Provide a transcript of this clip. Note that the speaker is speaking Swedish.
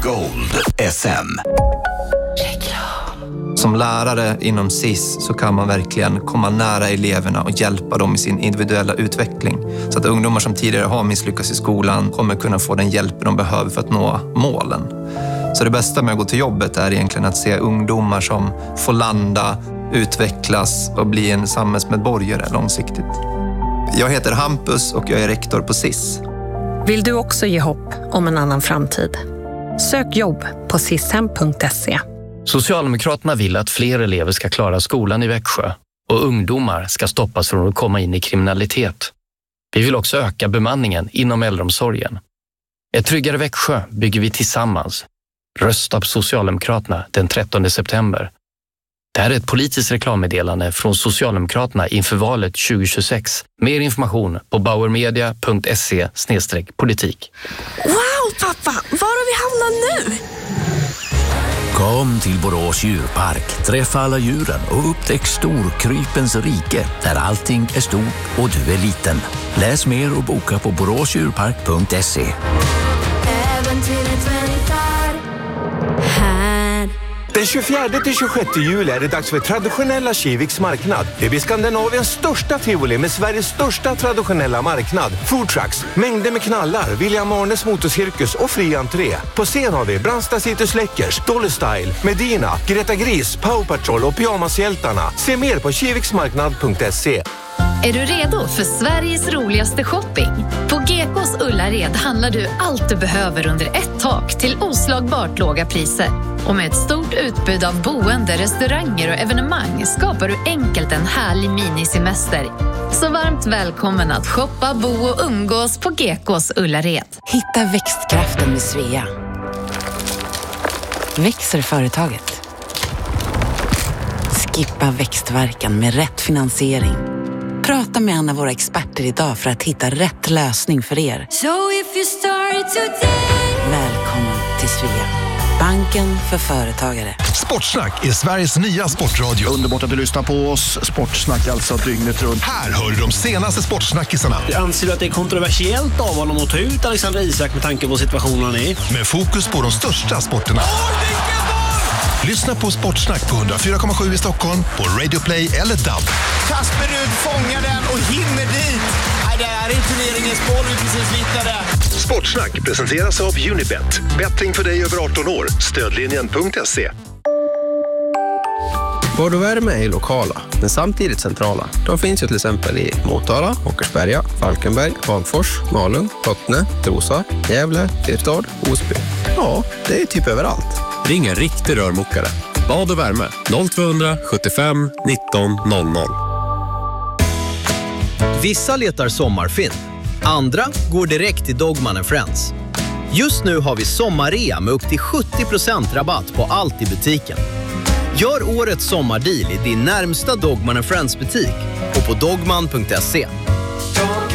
Gold FM. Som lärare inom SIS så kan man verkligen komma nära eleverna och hjälpa dem i sin individuella utveckling. Så att ungdomar som tidigare har misslyckats i skolan kommer kunna få den hjälp de behöver för att nå målen. Så det bästa med att gå till jobbet är egentligen att se ungdomar som får landa, utvecklas och bli en samhällsmedborgare långsiktigt. Jag heter Hampus och jag är rektor på SIS. Vill du också ge hopp om en annan framtid? Sök jobb på sishem.se. Socialdemokraterna vill att fler elever ska klara skolan i Växjö och ungdomar ska stoppas från att komma in i kriminalitet. Vi vill också öka bemanningen inom äldreomsorgen. Ett tryggare Växjö bygger vi tillsammans. Rösta på Socialdemokraterna den 13 september. Det här är ett politiskt reklammeddelande från Socialdemokraterna inför valet 2026. Mer information på bauermedia.se/politik. Wow, pappa! Var har vi hamnat nu? Kom till Borås djurpark, träffa alla djuren och upptäck Storkrypens rike där allting är stort och du är liten. Läs mer och boka på boråsdjurpark.se. Äventyret väntar här. Den 24-26 juli är det dags för traditionella Kiviks marknad. Det blir Skandinaviens största tivoli med Sveriges största traditionella marknad. Food trucks, mängder med knallar, William Arnes motorcirkus och fri entré. På scen har vi Brandsta City Släckers, Dolly Style, Medina, Greta Gris, Power Patrol och Pyjamashjältarna. Se mer på kiviksmarknad.se. Är du redo för Sveriges roligaste shopping? På Gekås Ullared handlar du allt du behöver under ett tak till oslagbart låga priser. Och med ett stort utbud av boende, restauranger och evenemang skapar du enkelt en härlig minisemester. Så varmt välkommen att shoppa, bo och umgås på Gekås Ullared. Hitta växtkraften med Svea. Växer företaget? Skippa växtverkan med rätt finansiering. Prata med en av våra experter idag för att hitta rätt lösning för er. So if you start today. Välkommen till Svea. Banken för företagare. Sportsnack är Sveriges nya sportradio. Underbart att du lyssnar på oss. Sportsnack alltså dygnet runt. Här hör du de senaste sportsnackisarna. Anser du att det är kontroversiellt av honom att ta ut Alexander Isak med tanke på situationen han är? Med fokus på de största sporterna. Lyssna på Sportsnack på 104,7 i Stockholm, på Radio Play eller DAB. Kasper Rud fångar den och hinner dit. Nej, det är inte turneringens boll vi precis vittnade. Sportsnack presenteras av Unibet. Betting för dig över 18 år. Stödlinjen.se. Vård och värme är lokala, men samtidigt centrala. De finns ju till exempel i Motala, Åkersberga, Falkenberg, Hagfors, Malung, Bottne, Trosa, Gävle, Tirstad, Osby. Ja, det är typ överallt. Ring en riktig rörmokare. Bad och värme 0200 75 19 00. Vissa letar sommarfin. Andra går direkt till Dogman & Friends. Just nu har vi sommarrea med upp till 70% rabatt på allt i butiken. Gör årets sommardeal i din närmsta Dogman & Friends butik och på dogman.se.